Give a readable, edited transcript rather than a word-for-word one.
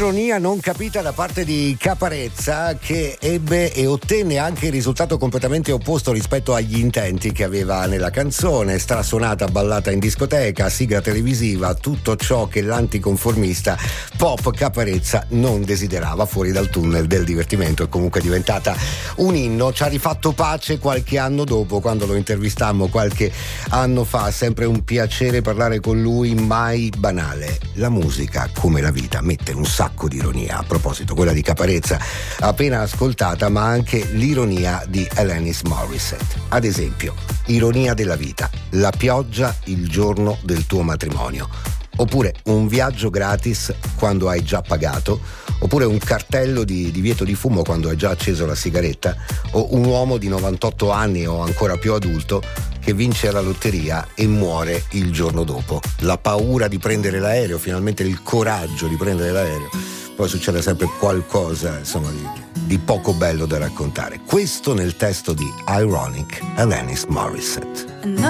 L'ironia non capita da parte di Caparezza, che ebbe e ottenne anche il risultato completamente opposto rispetto agli intenti che aveva nella canzone. Strasuonata, ballata in discoteca, sigla televisiva, tutto ciò che l'anticonformista pop Caparezza non desiderava fuori dal tunnel del divertimento. È comunque diventata un inno. Ci ha rifatto pace qualche anno dopo, quando lo intervistammo qualche anno fa. Sempre un piacere parlare con lui, mai banale. La musica, come la vita, mette un sacco di ironia. A proposito, quella di Caparezza appena ascoltata, ma anche l'ironia di Alanis Morissette. Ad esempio, ironia della vita: la pioggia il giorno del tuo matrimonio, oppure un viaggio gratis quando hai già pagato, oppure un cartello di divieto di fumo quando hai già acceso la sigaretta, o un uomo di 98 anni o ancora più adulto che vince alla lotteria e muore il giorno dopo. La paura di prendere l'aereo, finalmente il coraggio di prendere l'aereo. Poi succede sempre qualcosa, insomma, di poco bello da raccontare. Questo nel testo di Ironic, Alanis Morissette.